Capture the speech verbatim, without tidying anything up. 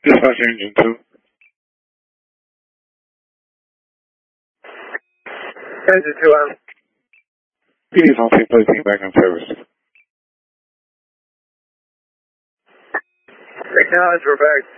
Dispatch engine two. Engine two on. P D's on scene, placing back in service. Acknowledge, we're back.